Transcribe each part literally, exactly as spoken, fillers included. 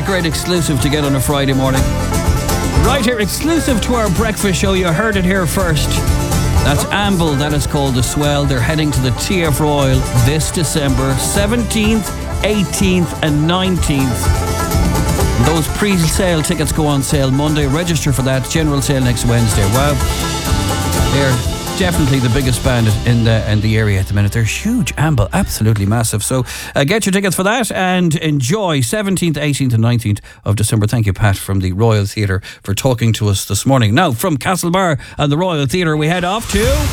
great exclusive to get on a Friday morning. Right here, exclusive to our breakfast show. You heard it here first. That's Amble, that is called The Swell. They're heading to the T F Royal this December, seventeenth, eighteenth and nineteenth. Those pre-sale tickets go on sale Monday. Register for that. General sale next Wednesday. Wow. They're definitely the biggest band in the in the area at the minute. They're huge. Amble, absolutely massive. So uh, get your tickets for that and enjoy seventeenth, eighteenth and nineteenth of December. Thank you, Pat, from the Royal Theatre, for talking to us this morning. Now, from Castlebar and the Royal Theatre, we head off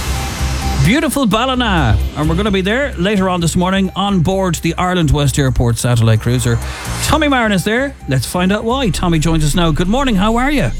to beautiful Ballina, and we're going to be there later on this morning on board the Ireland West Airport satellite cruiser. Tommy Marin is there. Let's find out why. Tommy joins us now. Good morning. How are you?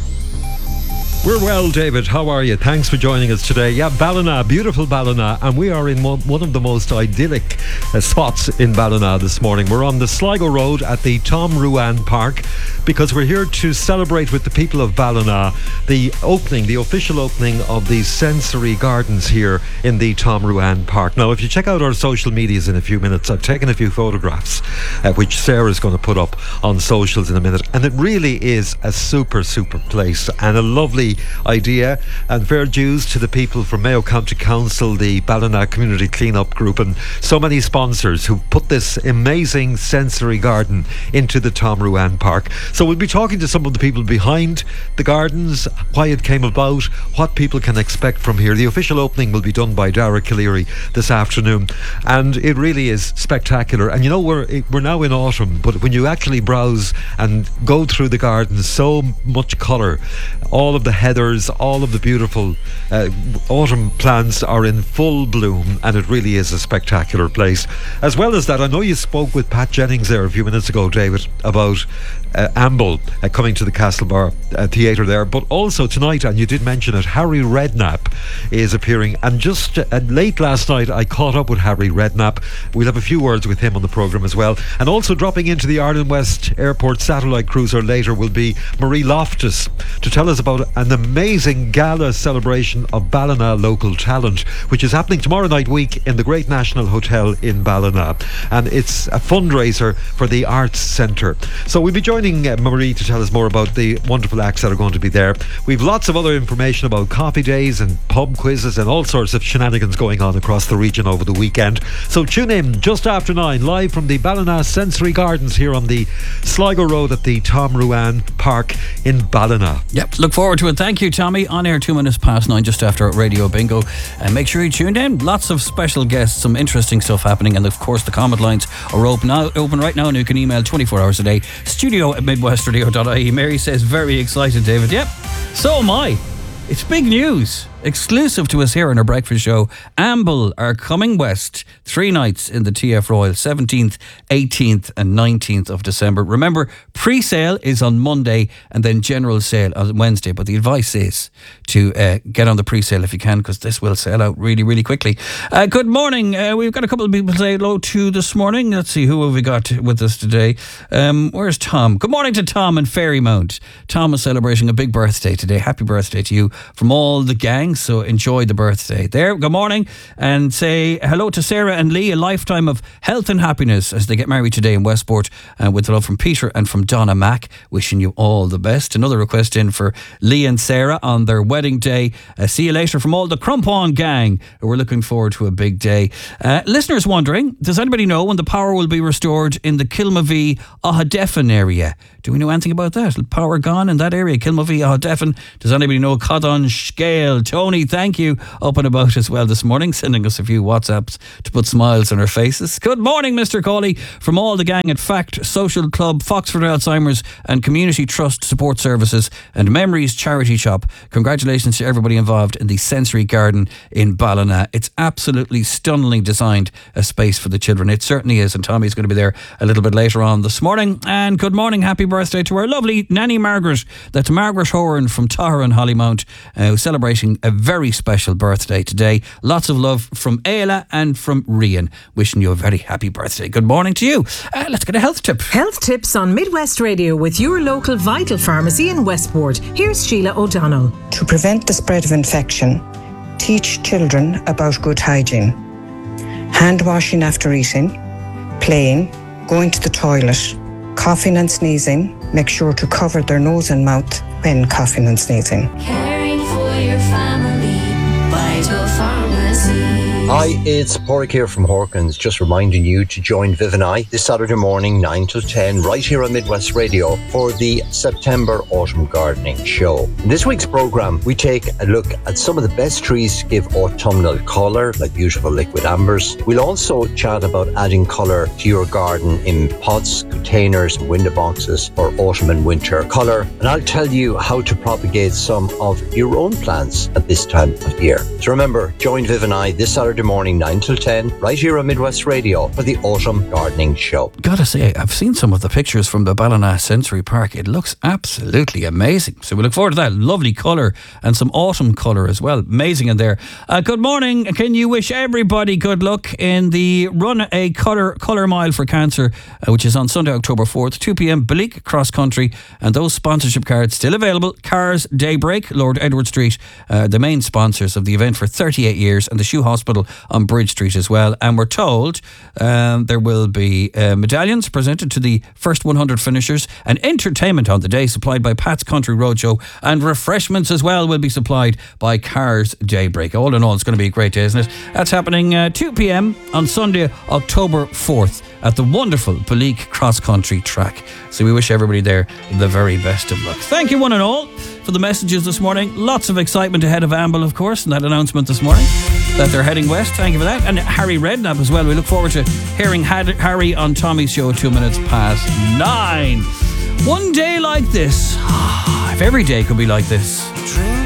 We're well, David. How are you? Thanks for joining us today. Yeah, Ballina, beautiful Ballina, and we are in one, one of the most idyllic uh, spots in Ballina this morning. We're on the Sligo Road at the Tom Ruane Park because we're here to celebrate with the people of Ballina the opening, the official opening of the sensory gardens here in the Tom Ruane Park. Now, if you check out our social medias in a few minutes, I've taken a few photographs uh, which Sarah's going to put up on socials in a minute, and it really is a super, super place and a lovely idea, and fair dues to the people from Mayo County Council, the Ballina Community Cleanup Group, and so many sponsors who put this amazing sensory garden into the Tom Ruane Park. So we'll be talking to some of the people behind the gardens, why it came about, what people can expect from here. The official opening will be done by Dara Calleary this afternoon, and it really is spectacular. And you know, we're we're now in autumn, but when you actually browse and go through the gardens, so much colour, all of the heathers, all of the beautiful uh, autumn plants are in full bloom, and it really is a spectacular place. As well as that, I know you spoke with Pat Jennings there a few minutes ago, David, about uh, Amble uh, coming to the Castlebar uh, Theatre there, but also tonight, and you did mention it, Harry Redknapp is appearing, and just uh, late last night I caught up with Harry Redknapp. We'll have a few words with him on the programme as well, and also dropping into the Ireland West Airport satellite cruiser later will be Marie Loftus to tell us about an amazing gala celebration of Ballina local talent, which is happening tomorrow night week in the Great National Hotel in Ballina, and it's a fundraiser for the Arts Centre. So we'll be joining uh, Marie to tell us more about the wonderful acts that are going to be there. We've lots of other information about coffee days and pub quizzes and all sorts of shenanigans going on across the region over the weekend. So tune in just after nine, live from the Ballina Sensory Gardens here on the Sligo Road at the Tom Ruane Park in Ballina. Yep, look forward to it. Thank you, Tommy. On air two minutes past nine, just after Radio Bingo. And make sure you tuned in. Lots of special guests, some interesting stuff happening, and of course the comment lines are open now, open right now, and you can email twenty-four hours a day. Studio at midwestradio dot I E. Mary says very excited, David. Yep, so am I. It's big news. Exclusive to us here on our breakfast show. Amble are coming west three nights in the T F Royal, seventeenth, eighteenth and nineteenth of December. Remember, pre-sale is on Monday and then general sale on Wednesday, but the advice is to uh, get on the pre-sale if you can, because this will sell out really, really quickly. Uh, good morning. Uh, we've got a couple of people to say hello to this morning. Let's see, who have we got with us today? Um, where's Tom? Good morning to Tom in Ferrymount. Tom is celebrating a big birthday today. Happy birthday to you from all the gang. So enjoy the birthday there. Good morning, and say hello to Sarah and Lee. A lifetime of health and happiness as they get married today in Westport, uh, with the love from Peter and from Donna Mack. Wishing you all the best. Another request in for Lee and Sarah on their wedding day. Uh, see you later from all the Crumpon gang. We're looking forward to a big day. Uh, listeners wondering, does anybody know when the power will be restored in the Kilmavee Ahadeffin area? Do we know anything about that? Power gone in that area, Kilmavee Ahadeffin. Does anybody know Codon Scale? Tony, thank you, up and about as well this morning, sending us a few WhatsApps to put smiles on our faces. Good morning, Mister Cawley, from all the gang at FACT Social Club, Foxford Alzheimer's and Community Trust Support Services and Memories Charity Shop. Congratulations to everybody involved in the Sensory Garden in Ballina. It's absolutely stunningly designed a space for the children. It certainly is, and Tommy's going to be there a little bit later on this morning. And good morning, happy birthday to our lovely Nanny Margaret. That's Margaret Horan from Tahar and Hollymount, uh, who's celebrating a very special birthday today. Lots of love from Ayla and from Rian. Wishing you a very happy birthday. Good morning to you. Uh, let's get a health tip. Health tips on Midwest Radio with your local Vital Pharmacy in Westport. Here's Sheila O'Donnell. To prevent the spread of infection, teach children about good hygiene. Hand washing after eating, playing, going to the toilet, Coughing and sneezing, make sure to cover their nose and mouth when coughing and sneezing. Caring for your family, Vital Pharmacy. Hi, it's Porrick here from Hawkins, just reminding you to join Viv and I this Saturday morning, nine till ten, right here on Midwest Radio for the September Autumn Gardening Show. In this week's programme, we take a look at some of the best trees to give autumnal colour, like beautiful liquid ambers. We'll also chat about adding colour to your garden in pots, containers, and window boxes for autumn and winter colour. And I'll tell you how to propagate some of your own plants at this time of year. So remember, join Viv and I this Saturday morning, nine till ten, right here on Midwest Radio for the Autumn Gardening Show. Gotta say, I've seen some of the pictures from the Ballina Sensory Park. It looks absolutely amazing. So we look forward to that. Lovely colour and some autumn colour as well. Amazing in there. Uh, good morning. Can you wish everybody good luck in the Run a Colour Colour Mile for Cancer, uh, which is on Sunday, October fourth, two p.m, Bleak Cross Country. And those sponsorship cards still available. Cars Daybreak, Lord Edward Street, uh, the main sponsors of the event for thirty-eight years, and the Shoe Hospital on Bridge Street as well. And we're told um, there will be uh, medallions presented to the first one hundred finishers, and entertainment on the day supplied by Pat's Country Roadshow, and refreshments as well will be supplied by Cars Daybreak. All in all, it's going to be a great day, isn't it? That's happening uh, two p.m. on Sunday, October fourth at the wonderful Bleak Cross Country track. So we wish everybody there the very best of luck. Thank you one and all for the messages this morning. Lots of excitement ahead of Amble, of course, and that announcement this morning that they're heading west. Thank you for that. And Harry Redknapp as well. We look forward to hearing Harry on Tommy's show two minutes past nine. One day like this. If every day could be like this.